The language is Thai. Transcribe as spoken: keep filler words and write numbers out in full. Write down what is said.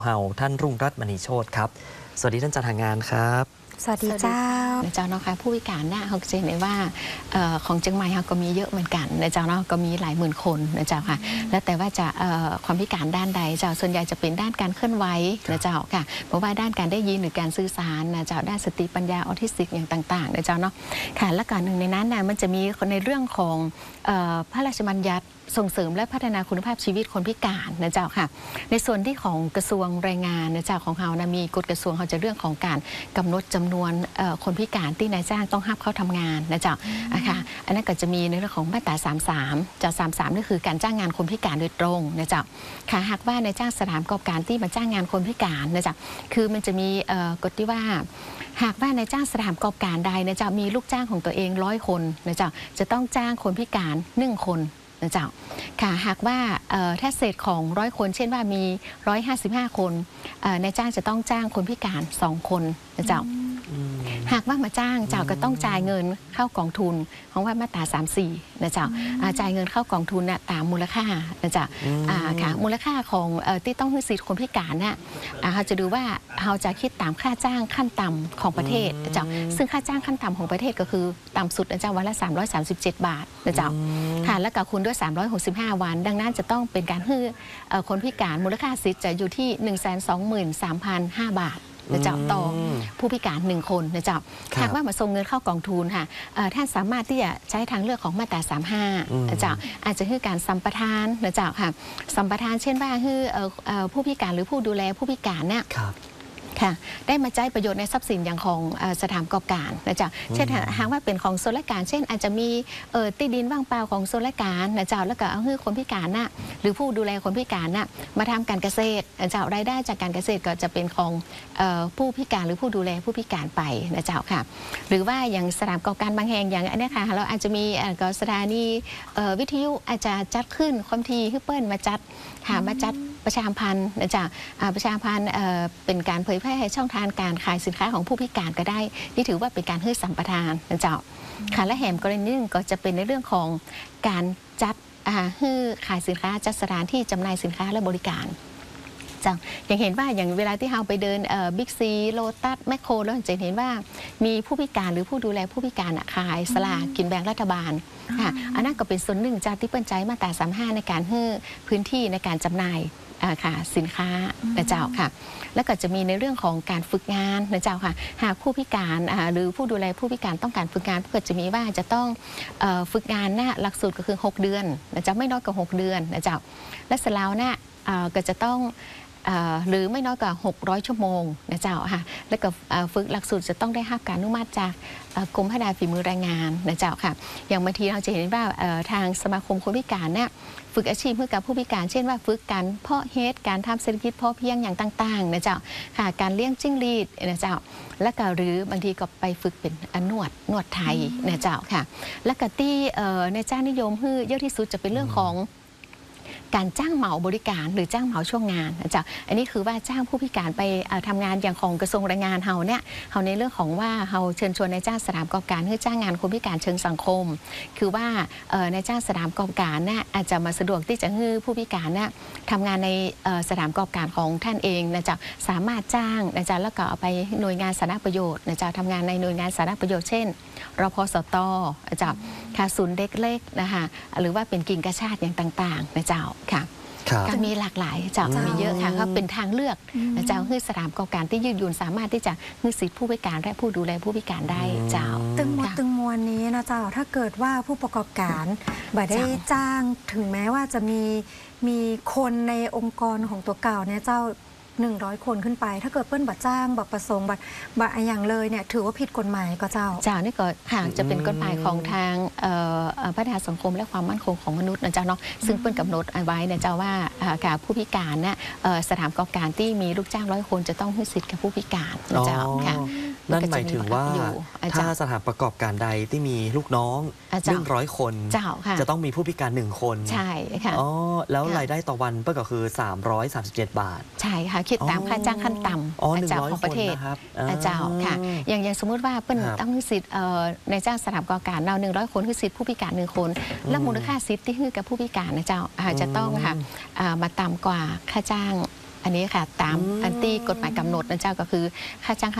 เฮาท่านรุ่งรัตน์มณีโชติครับสวัสดีท่านจัดหางานครับสวัสดีเจ้าเจ้าเนาะค่ะผู้พิการเนี่ยเขาจะเห็นได้ว่าของเชียงใหม่เขาก็มีเยอะเหมือนกันนะเจ้าเนาะก็มีหลายหมื่นคนนะเจ้าค่ะแล้วแต่ว่าจะความพิการด้านใดเจ้าส่วนใหญ่จะเป็นด้านการเคลื่อนไหวนะเจ้าค่ะเพราะว่าด้านการได้ยินหรือการสื่อสารนะเจ้าด้านสติปัญญาออทิสติกอย่างต่างๆนะเจ้าเนาะค่ะและการหนึ่งในนั้นนะมันจะมีในเรื่องของพระราชบัญญัติส่งเสริมและพัฒนาคุณภาพชีวิตคนพิการนะเจ้าค่ะในส่วนที่ของกระทรวงแรงงานนะเจ้าของเรานะมีกฎกระทรวงเขาจะเรื่องของการกำหนดจำนวนคนพิการที่นายจ้างต้องห้ามเข้าทำงานนะเจ้าค่ะอันนั้นก็จะมีในเรื่องของมาตราสามสิบสามเจ้าสามสิบสามนี่คือการจ้างงานคนพิการโดยตรงนะเจ้าค่ะหากว่านายจ้างสถานประกอบการที่มาจ้างงานคนพิการนะเจ้าคือมันจะมีกฎที่ว่าหากว่านายจ้างสถานประกอบการใดนะเจ้ามีลูกจ้างของตัวเองร้อยคนนะเจ้าจะต้องจ้างคนพิการหนึ่งคนนะเจ้าค่ะหากว่าถ้าเศษของร้อยคนเช่นว่ามีร้อยห้าสิบห้าคนนายจ้างจะต้องจ้างคนพิการสองคนนะเจ้าหากว่ามาจ้างเจ้าก็ต้องจ่ายเงินเข้ากองทุนของว่ามาตราสามสิบสี่นะเจ้าจ่ายเงินเข้ากองทุนน่ะตามมูลค่านะเจ้าค่ะมูลค่าของที่ต้องให้สิทธิ์คนพิการน่ะเราจะดูว่าเราจะคิดตามค่าจ้างขั้นต่ำของประเทศนะเจ้าซึ่งค่าจ้างขั้นต่ำของประเทศก็คือต่ำสุดนะเจ้าวันละสามร้อยสามสิบเจ็ดบาทนะเจ้าค่ะแล้วก็คูณด้วยสามร้อยหกสิบห้าวันดังนั้นจะต้องเป็นการให้คนพิการมูลค่าสิทธิ์จะอยู่ที่ หนึ่งแสนสองหมื่นสามพันห้า บาทนะเจ้าต่อผู้พิการหนึ่งคนนะเจ้าหากว่ามาส่งเงินเข้ากองทุนค่ะท่านสามารถที่จะใช้ทางเลือกของมาตราสามสิบห้านะเจ้าอาจจะคือการสัมปทานนะเจ้าค่ะสัมปทานเช่นว่าคือผู้พิการหรือผู้ดูแลผู้พิการเนี่ยค่ะได้มาใช้ประโยชน์ในทรัพย์สินอย่างของสถานประกอบการนะจ๊ะเช่นหากว่าเป็นของส่วนราชการเช่นอาจจะมีที่ดินว่างเปล่าของส่วนราชการนะจ๊ะแล้วก็เอาให้คนพิการน่ะหรือผู้ดูแลคนพิการน่ะมาทำการเกษตรนะจ๊ะรายได้จากการเกษตรก็จะเป็นของผู้พิการหรือผู้ดูแลผู้พิการไปนะจ๊ะค่ะหรือว่าอย่างสถานประกอบการบางแห่งอย่างอันนี้ค่ะเราอาจจะมีสถานีวิทยุอาจจะจัดขึ้นความถี่ให้เปิ้ลมาจัดหามาจัดประชาพันธ์นะจ๊ะประชาพันธ์เป็นการเผยแพร่ช่องทางการขายสินค้าของผู้พิการก็ได้นี่ถือว่าเป็นการให้สัมปทานนะจ๊ะค่ะและแหมกรณีนึงก็จะเป็นในเรื่องของการจัดให้ขายสินค้าจัดสถานที่จำหน่ายสินค้าและบริการจังอย่างเห็นว่าอย่างเวลาที่เราไปเดินบิ๊กซีโลตัสแมคโครแล้วจะเห็นว่ามีผู้พิการหรือผู้ดูแลผู้พิการขายสลากกินแบ่งรัฐบาลค่ะอันนั้นก็เป็นส่วนหนึ่งจากที่เปิ้ลใจมาตราสามสิบห้าในการให้พื้นที่ในการจำหน่ายค่ะสินค้านะเจ้าค่ะแล้วก็จะมีในเรื่องของการฝึกงานนะเจ้าค่ะหากผู้พิการหรือผู้ดูแลผู้พิการต้องการฝึกงานก็จะมีว่าจะต้องฝึกงานนะหลักสูตรก็คือหกเดือนนะเจ้าไม่น้อยกว่าหกเดือนนะเจ้าและเสร็จแล้วนะก็จะต้องหรือไม่น้อยกว่าหกร้อยชั่วโมงนะเจ้าค่ะแล้วก็ฝึกหลักสูตรจะต้องได้รับการอนุมัติจากกรมพัฒนาฝีมือแรงงานนะเจ้าค่ะอย่างบางทีเราจะเห็นว่าทางสมาคมคนพิการเนี่ยฝึกอาชีพเพื่อกับผู้พิการเช่นว่าฝึกการเพาะเฮ็ดการทำเศรษฐกิจพอเพียงอย่างต่างๆนะเจ้าค่ะการเลี้ยงจิ้งหรีดนะเจ้าแล้วก็หรือบางทีก็ไปฝึกเป็นนวดนวดไทยนะเจ้าค่ะแล้วก็ที่ในจ้างนิยมฮือเยอะที่สุดจะเป็นเรื่องของการจ้างเหมาบริการหรือจ้างเหมาช่วงงานนะจ๊ะอันนี้คือว่าจ้างผู้พิการไปทำงานอย่างของกระทรวงแรงงานเฮาเนี่ยเฮาในเรื่องของว่าเฮาเชิญชวนนายจ้างสถานประกอบการให้จ้างงานคนพิการเชิงสังคมคือว่านายจ้างสถานประกอบการเนี่ยอาจจะมาสะดวกที่จะให้ผู้พิการเนี่ยทำงานในสถานประกอบการของท่านเองนะจ๊ะสามารถจ้างนะจ๊ะแล้วก็เอาไปหน่วยงานสาธารณประโยชน์นะจ๊ะทำงานในหน่วยงานสาธารณประโยชน์เช่นรพสตนะจ๊ะค่ะศูนย์เด็กเล็กนะคะหรือว่าเป็นกิ่งกระชาติอย่างต่างๆนะเจ้าค่ะก็มีหลากหลายเจ้ามีเยอะค่ะก็เป็นทางเลือกนะเจ้าให้สถานประกอบการที่ยืดหยุ่นสามารถที่จะให้สิทธิผู้พิการและผู้ดูแลผู้พิการได้เจ้าตึงหมดตึงมวลนี้นะเจ้าถ้าเกิดว่าผู้ประกอบการบ่ได้จ้างถึงแม้ว่าจะมีมีคนในองค์กรของตัวเก่าเนี่ยเจ้าหนึ่งร้อยคนขึ้นไปถ้าเกิดเปิ้ลบัตรจ้างบัตรประสงค์บัตรบัตรอย่างเลยเนี่ยถือว่าผิดกฎหมายก็เจ้าเจ้านี่ก็หากจะเป็นกฎหมายของทางพัฒนาสังคมและความมั่นคงของมนุษย์นะเจ้าเนาะซึ่งเปิ้ลกำหนดไว้เนี่ยเจ้าว่ากับผู้พิการเนี่ยสถานประกอบการที่มีลูกจ้างร้อยคนจะต้องให้สิทธิ์กับผู้พิการนะเจ้าค่ะนั่นหมายถึงว่าถ้าสถานประกอบการใดที่มีลูกน้องหนึ่งร้อยคนจะต้องมีผู้พิการหนึ่งคนใช่ค่ะอ๋อแล้วรายได้ต่อวันก็คือสามร้อยสามสิบเจ็ดบาทใช่ค่ะคิดตามค่าจ้างขั้นต่ำอาจารย์ของประเทศอาจารย์ค่ะอย่างอย่างสมมุติว่าเป็นต้องให้สิทธิ์ในจ้างสถานประกอบการเราหนึ่งร้อยคนคือสิทธิ์ผู้พิการหนึ่งคนและมูลค่าสิทธิ์ที่ให้กับผู้พิการนะเจ้าอาจจะต้องค่ะมาต่ำกว่าค่าจ้างอันนี้ค่ะตามอันที่กฎหมายกำหนดนะเจ้าก็คือค่าจ้าง